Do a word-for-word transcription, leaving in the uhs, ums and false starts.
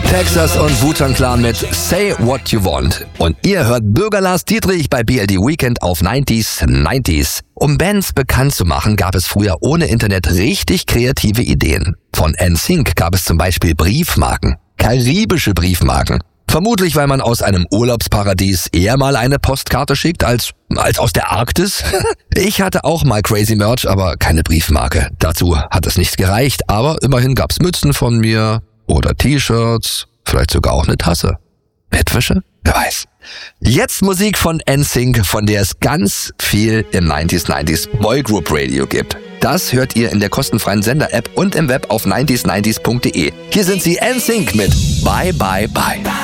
Texas und Wu-Tang Clan mit Say What You Want. Und ihr hört Bürger Lars Dietrich bei B L D Weekend auf neunzig neunzig. Um Bands bekannt zu machen, gab es früher ohne Internet richtig kreative Ideen. Von N Sync gab es zum Beispiel Briefmarken, karibische Briefmarken. Vermutlich, weil man aus einem Urlaubsparadies eher mal eine Postkarte schickt als, als aus der Arktis. Ich hatte auch mal Crazy Merch, aber keine Briefmarke. Dazu hat es nicht gereicht, aber immerhin gab's Mützen von mir oder T-Shirts, vielleicht sogar auch eine Tasse. Bettwäsche? Wer weiß. Jetzt Musik von N Sync, von der es ganz viel im neunzig neunzig Boygroup Radio gibt. Das hört ihr in der kostenfreien Sender-App und im Web auf neunzig neunzig punkt de. Hier sind sie, N Sync mit Bye Bye Bye.